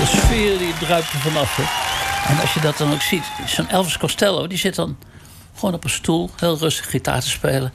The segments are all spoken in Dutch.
sfeer die druipt er vanaf. Hè. En als je dat dan ook ziet, zo'n Elvis Costello, die zit dan gewoon op een stoel, heel rustig gitaar te spelen.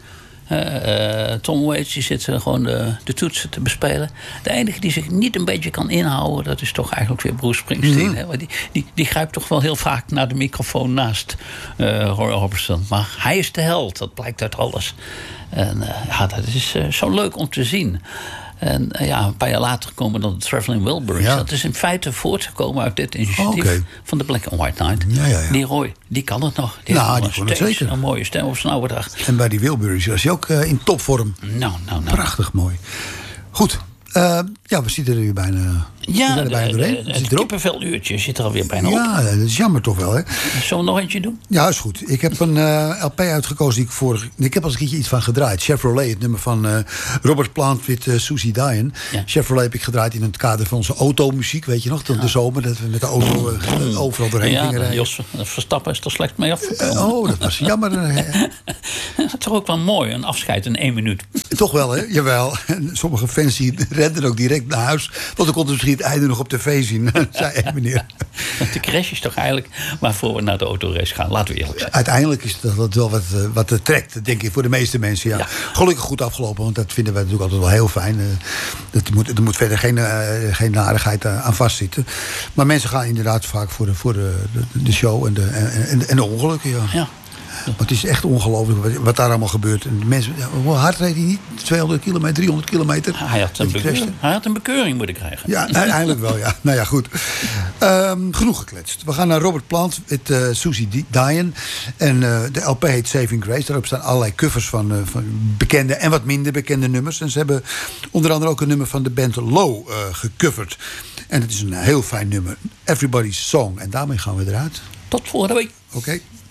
Tom Waits, die zit gewoon de toetsen te bespelen. De enige die zich niet een beetje kan inhouden, dat is toch eigenlijk weer Bruce Springsteen. Hè? Die grijpt toch wel heel vaak naar de microfoon naast Roy Orbison. Maar hij is de held, dat blijkt uit alles. En dat is zo leuk om te zien. En een paar jaar later komen dan de Traveling Wilburys. Ja. Dat is in feite voortgekomen uit dit initiatief van de Black and White Night. Ja. Die Roy, die kan het nog. Die kon het zeker. Een mooie stem op zijn oude dag. En bij die Wilburys was hij ook in topvorm. Nou. Prachtig mooi. Goed. We zitten er weer bijna. Het kippenveluurtje zit er alweer bijna op. Ja, dat is jammer toch wel, hè? Zullen we nog eentje doen? Ja, is goed. Ik heb een LP uitgekozen die ik heb al eens een keertje iets van gedraaid. Chevrolet, het nummer van Robert Plant met Susie Diane. Ja. Chevrolet heb ik gedraaid in het kader van onze automuziek, weet je nog? De zomer, dat we met de auto overal doorheen gingen rijden. Jos Verstappen is er slecht mee afgekomen. Dat was jammer. Dat is toch ook wel mooi, een afscheid in 1 minuut. Toch wel, hè? Jawel. En sommige fans die renden ook direct naar huis. Want dan konden misschien het einde nog op tv zien, zei een meneer. De crash is toch eigenlijk waarvoor we naar de autorace gaan, laten we eerlijk zijn. Uiteindelijk is dat wel wat trekt, denk ik, voor de meeste mensen. Ja. Gelukkig goed afgelopen, want dat vinden wij natuurlijk altijd wel heel fijn. Er moet verder geen narigheid aan vastzitten. Maar mensen gaan inderdaad vaak voor de show en de ongelukken. Ja. Want het is echt ongelooflijk wat daar allemaal gebeurt. En de mensen, hoe hard reed hij niet? 200 kilometer, 300 kilometer. Hij had een bekeuring moeten krijgen. Ja, uiteindelijk wel, ja. Nou ja, goed. Genoeg gekletst. We gaan naar Robert Plant met Susie Diane. En de LP heet Saving Grace. Daarop staan allerlei covers van bekende en wat minder bekende nummers. En ze hebben onder andere ook een nummer van de band Low gecoverd. En het is een heel fijn nummer. Everybody's Song. En daarmee gaan we eruit. Tot volgende week. Oké.